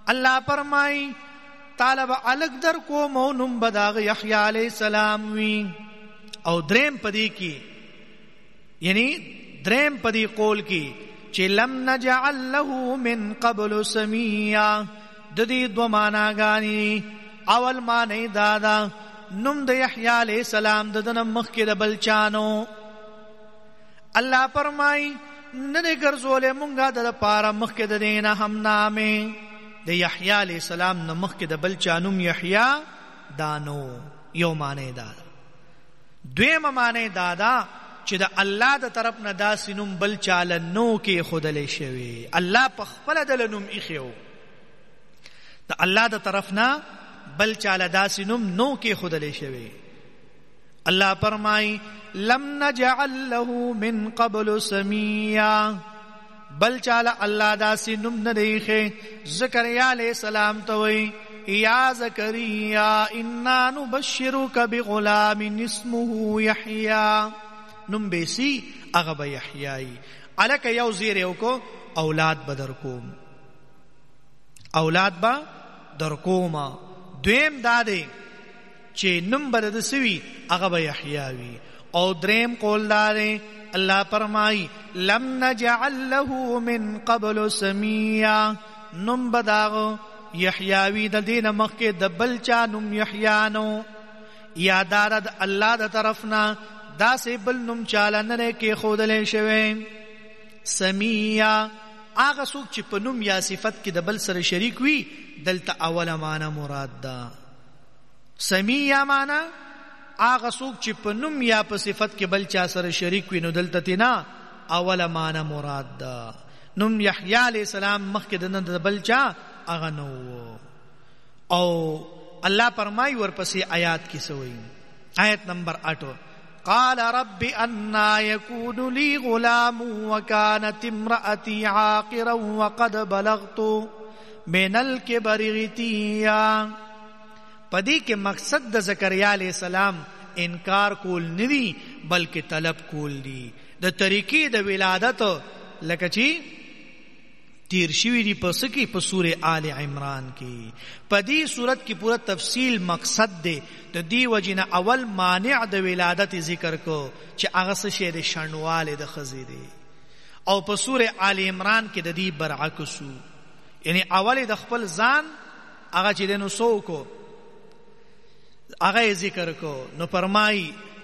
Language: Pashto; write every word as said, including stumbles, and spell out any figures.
الله فرمای طالب الگ در کو مونم بداغ یحیی علیہ السلام وی. او دریم پدی کی یعنی دریم پدی قول کی چې لم نجعل له من قبل سمیا. د دې دو معنا غانی اول معنی دادا نوم د یحیی علیہ السلام د دنه مخ کې د بلچانو. الله فرمای نه ګرځولې مونږه د پاره مخ کې د دینه هم نامه د یحیی علیہ السلام نه مخ کې د بلچانوم یحیی دانو. یو معنی دا. دویم معنی دادا چې د الله د طرف نه داسې نوم بل چاله نو کې خودلې شوی. الله په خپل د نوم ایخیو د الله د طرف نه بل چاله داسې نوم نو کې خودلې شوی. الله فرمای لم نجعل له من قبل سمیا. بل چاله الله داسې نوم نه دیخه. زکریا علیہ السلام ته وی یا زکریا انا نبشرک بغلام اسمه یحیی. نوم بیسی هغه به یحیی. الک یو زیر یو کو اولاد بدر کوم اولاد با در کوما. دویم داده چې نوم بد سوی هغه به یحیی وی. او دریم قول داده الله فرمای لم نجعل له من قبل سمیا. نوم بداغو یحیی د دین مخکې د بل چا نوم یحیی نو. یا دار د الله د طرفنا داسې بل نوم چاله نه کې خودلې شوی. سمیا هغه څوک چې په نوم یا صفت کې د بل سره شریک وي دلته اوله معنا مراد ده. سمیا معنا هغه څوک چې په نوم یا په صفت کې بل چا سره شریک وي نو دلته تینا اوله معنا مراد ده. نوم یحیی علیہ السلام مخکې د بل چا هغه نو. او الله فرمای ورپسې آیات کې سوی آیت نمبر آٹھ قال رب انا يكون لي غلام وكانت امرأتي عاقرا وقد بلغت من الكبر عتيا. پدې کې مقصد د زکریا علیہ السلام انکار کول ندی بلکې طلب کول دی د طریقې د ولادت. لکه چې تیر شوی دی پس کی په سورہ آل عمران کی. پدی صورت کی پورا تفصیل مقصد دے د دی وجنه اول مانع د ولادت ذکر کو چې هغه څه شه د شنواله د خزی دی. او په سورہ آل عمران کې د دی برعکس یعنی اول د خپل ځان هغه چې د نو سو کو هغه ذکر کو. نو فرمای